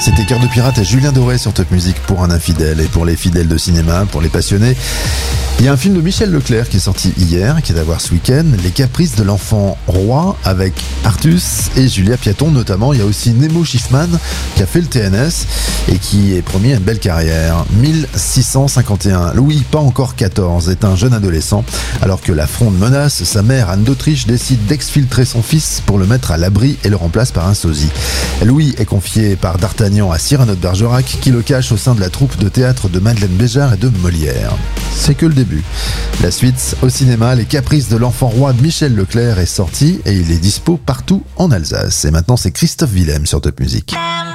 C'était Cœur de pirate et Julien Doré sur Top Music pour un infidèle et pour les fidèles de cinéma, pour les passionnés. Il y a un film de Michel Leclerc qui est sorti hier, qui est à voir ce week-end, Les Caprices de l'enfant roi, avec Artus et Julia Piaton notamment. Il y a aussi Nemo Schiffman qui a fait le TNS et qui est promis à une belle carrière. 1651, Louis, pas encore 14, est un jeune adolescent. Alors que la Fronde menace, sa mère Anne d'Autriche décide d'exfiltrer son fils pour le mettre à l'abri et le remplace par un sosie. Louis est confié par D'Artagnan à Cyrano de Bergerac qui le cache au sein de la troupe de théâtre de Madeleine Béjart et de Molière. C'est que le début. La suite au cinéma, Les Caprices de l'enfant roi de Michel Leclerc est sorti et il est dispo partout en Alsace. Et maintenant c'est Christophe Willem sur Top Music.